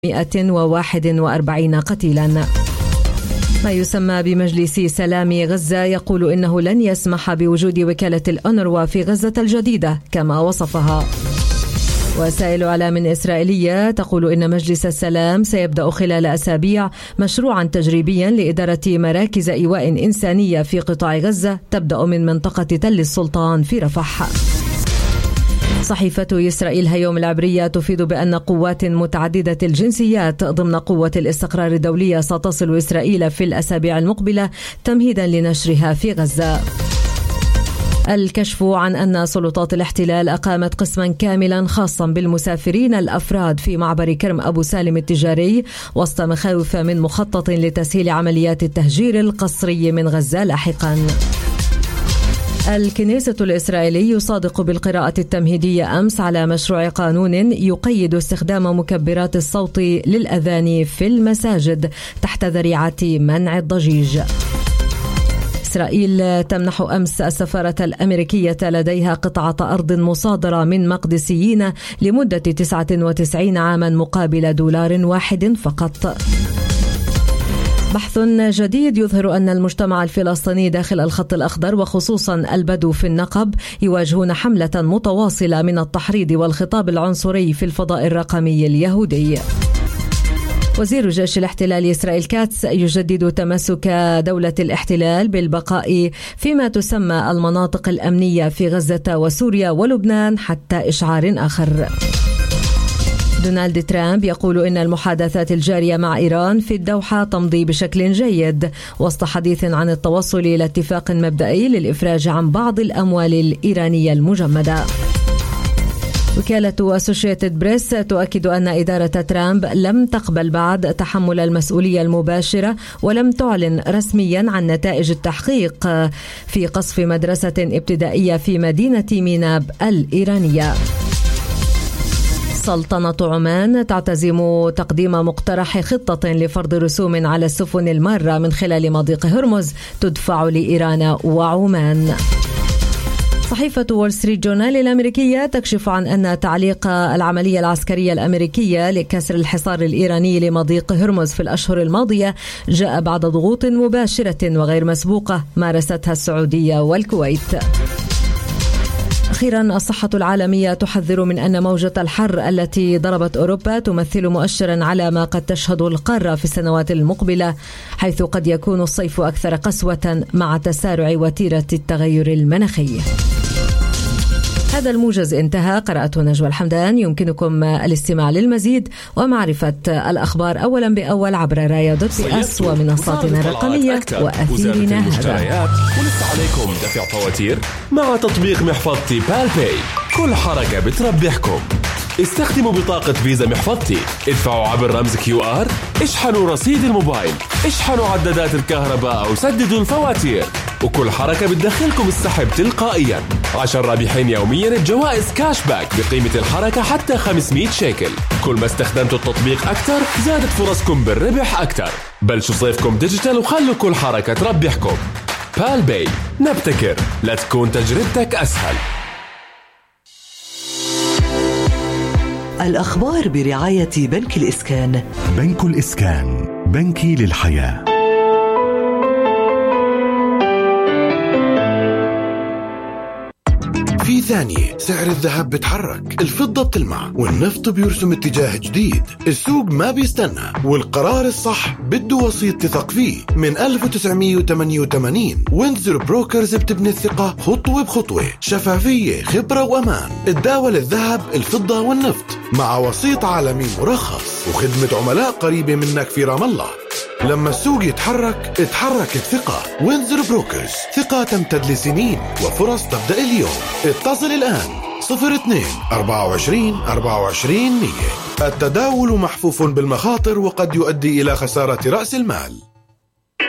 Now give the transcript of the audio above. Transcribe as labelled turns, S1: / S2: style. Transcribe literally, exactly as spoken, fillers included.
S1: مئة وواحد وأربعين قتيلا. ما يسمى بمجلس سلام غزة يقول إنه لن يسمح بوجود وكالة الأونروا في غزة الجديدة كما وصفها. وسائل إعلام إسرائيلية تقول إن مجلس السلام سيبدأ خلال أسابيع مشروعا تجريبيا لإدارة مراكز إيواء إنسانية في قطاع غزة تبدأ من منطقة تل السلطان في رفح. صحيفة إسرائيل هيوم العبرية تفيد بأن قوات متعددة الجنسيات ضمن قوة الاستقرار الدولية ستصل إسرائيل في الأسابيع المقبلة تمهيدا لنشرها في غزة. الكشف عن أن سلطات الاحتلال أقامت قسما كاملا خاصا بالمسافرين الأفراد في معبر كرم أبو سالم التجاري وسط مخاوف من مخطط لتسهيل عمليات التهجير القسري من غزة لاحقا. الكنيسة الإسرائيلي يصادق بالقراءة التمهيدية أمس على مشروع قانون يقيد استخدام مكبرات الصوت للأذان في المساجد تحت ذريعة منع الضجيج. إسرائيل تمنح أمس السفارة الأمريكية لديها قطعة أرض مصادرة من مقدسيين لمدة تسعة وتسعين عاما مقابل دولار واحد فقط. بحث جديد يظهر أن المجتمع الفلسطيني داخل الخط الأخضر وخصوصا البدو في النقب يواجهون حملة متواصلة من التحريض والخطاب العنصري في الفضاء الرقمي اليهودي. وزير جيش الاحتلال إسرائيل كاتس يجدد تمسك دولة الاحتلال بالبقاء فيما تسمى المناطق الأمنية في غزة وسوريا ولبنان حتى إشعار آخر. دونالد ترامب يقول إن المحادثات الجارية مع إيران في الدوحة تمضي بشكل جيد وسط حديث عن التوصل إلى اتفاق مبدئي للإفراج عن بعض الأموال الإيرانية المجمدة. وكالة أسوشيتد بريس تؤكد أن إدارة ترامب لم تقبل بعد تحمل المسؤولية المباشرة ولم تعلن رسميا عن نتائج التحقيق في قصف مدرسة ابتدائية في مدينة ميناب الإيرانية. سلطنة عمان تعتزم تقديم مقترح خطة لفرض رسوم على السفن المارة من خلال مضيق هرمز تدفع لإيران وعمان. صحيفة وول ستريت جورنال الأمريكية تكشف عن أن تعليق العملية العسكرية الأمريكية لكسر الحصار الإيراني لمضيق هرمز في الأشهر الماضية جاء بعد ضغوط مباشرة وغير مسبوقة مارستها السعودية والكويت. أخيرا الصحة العالمية تحذر من أن موجة الحر التي ضربت أوروبا تمثل مؤشرا على ما قد تشهد القارة في السنوات المقبلة حيث قد يكون الصيف أكثر قسوة مع تسارع وتيرة التغير المناخي. هذا الموجز انتهى. قرأته نجوى الحمدان. يمكنكم الاستماع للمزيد ومعرفة الأخبار أولا بأول عبر رايا دوت بي اس ومنصاتنا الرقمية وأثيرنا هذا.
S2: ولسه عليكم دفع فواتير مع تطبيق محفظتي بالباي. كل حركة بتربحكم. استخدموا بطاقة فيزا محفظتي، ادفعوا عبر رمز كيو آر، اشحنوا رصيد الموبايل، اشحنوا عدادات الكهرباء أو سددوا الفواتير، وكل حركة بتدخلكم السحب تلقائيا. عشر رابحين يوميا بجوائز كاش باك بقيمة الحركة حتى خمسمئة شيكل. كل ما استخدمتوا التطبيق أكثر زادت فرصكم بالربح أكثر. بلشوا صيفكم ديجيتال وخلوا كل حركة تربحكم. بال باي، نبتكر لتكون تجربتك أسهل.
S3: الأخبار برعاية بنك الإسكان.
S4: بنك الإسكان، بنكي للحياة.
S5: في ثانية سعر الذهب بتحرك، الفضة بتلمع والنفط بيرسم اتجاه جديد. السوق ما بيستنى والقرار الصح بده وسيط تثق فيه. من ألف وتسعمئة وثمانية وثمانين وينزر بروكرز بتبني الثقة خطوة بخطوة، شفافية، خبرة وأمان. تداول الذهب، الفضة والنفط مع وسيط عالمي مرخص وخدمة عملاء قريبة منك في رام الله. لما السوق يتحرك اتحرك الثقة. وينزر بروكرز، ثقة تمتد لسنين وفرص تبدأ اليوم. اتصل الآن صفر اثنين أربعة وعشرين أربعة وعشرين مية. التداول محفوف بالمخاطر وقد يؤدي إلى خسارة رأس المال.